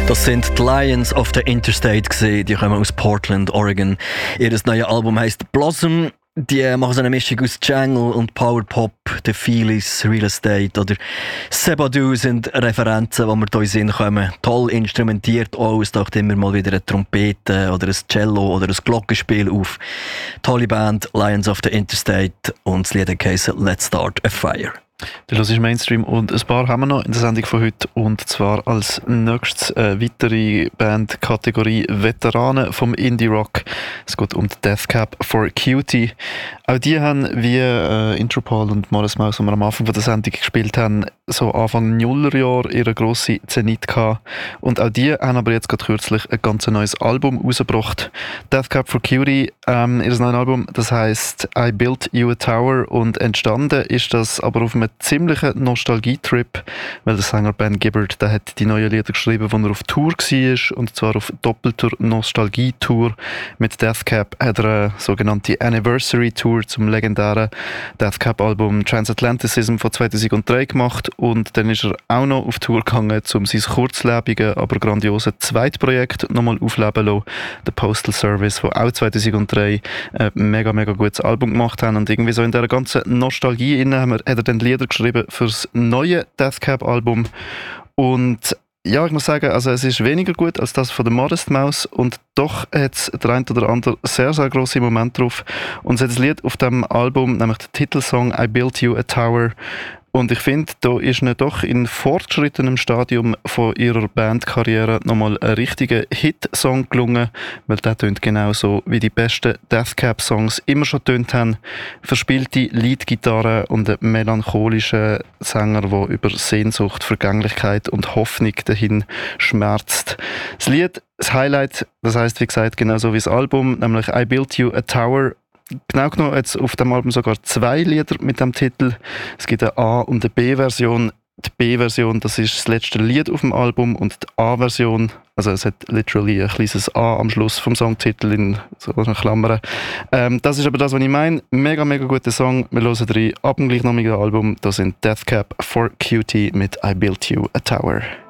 Das sind die Lions of the Interstate gewesen. Die kommen aus Portland, Oregon. Ihr neues Album heisst Blossom. Die machen so eine Mischung aus Jungle und Power Pop, The Feelies, Real Estate oder Sebadu sind Referenzen, die mir hier in den Sinn kommen. Toll instrumentiert auch, es taucht immer mal wieder eine Trompete oder ein Cello oder ein Glockenspiel auf. Tolle Band, Lions of the Interstate, und das Lied heisst Let's Start a Fire. Du hörst Mainstream und ein paar haben wir noch in der Sendung von heute, und zwar als nächstes weitere Bandkategorie Veteranen vom Indie-Rock. Es geht um die Death Cab for Cutie. Auch die haben, wie Intropol und Morris Maus, die wir am Anfang von der Sendung gespielt haben, so Anfang Nullerjahr ihre grosse Zenit gehabt. Und auch die haben aber jetzt gerade kürzlich ein ganz neues Album rausgebracht. Death Cab for Cutie, ihr neues Album, das heisst I Built You a Tower, und entstanden ist das aber auf einem ziemlichen Nostalgie-Trip, weil der Sänger Ben Gibbard, der hat die neuen Lieder geschrieben, als er auf Tour war, und zwar auf doppelter Nostalgie-Tour. Mit Death Cab hat er eine sogenannte Anniversary-Tour zum legendären Death Cab-Album Transatlanticism von 2003 gemacht, und dann ist er auch noch auf Tour gegangen, um sein kurzlebiges, aber grandioses Zweitprojekt nochmal aufleben zu lassen, The Postal Service, wo auch 2003 ein mega gutes Album gemacht haben, und irgendwie so in dieser ganzen Nostalgie hat er dann Lieder geschrieben für das neue Death Cab Album. Und ja, ich muss sagen, also es ist weniger gut als das von der Modest Mouse, und doch hat es der ein oder andere sehr grosse Moment drauf. Und es hat ein Lied auf dem Album, nämlich der Titelsong I Built You a Tower. Und ich finde, da ist ihnen doch in fortgeschrittenem Stadium von ihrer Bandkarriere nochmal ein richtiger Hit-Song gelungen, weil der tönt genauso, wie die besten Death Cab-Songs immer schon tönt haben. Verspielte Leadgitarre und ein melancholischer Sänger, der über Sehnsucht, Vergänglichkeit und Hoffnung dahin schmerzt. Das Lied, das Highlight, das heisst, wie gesagt, genauso wie das Album, nämlich I Built You a Tower. Genau genommen jetzt auf dem Album sogar 2 Lieder mit dem Titel. Es gibt eine A- und eine B-Version. Die B-Version, das ist das letzte Lied auf dem Album, und die A-Version, also es hat literally ein kleines A am Schluss vom Songtitel in so Klammern. Das ist aber das, was ich meine. Mega guter Song. Wir hören rein ab dem gleichnamigen Album. Das sind Death Cab for Cutie mit I Built You a Tower.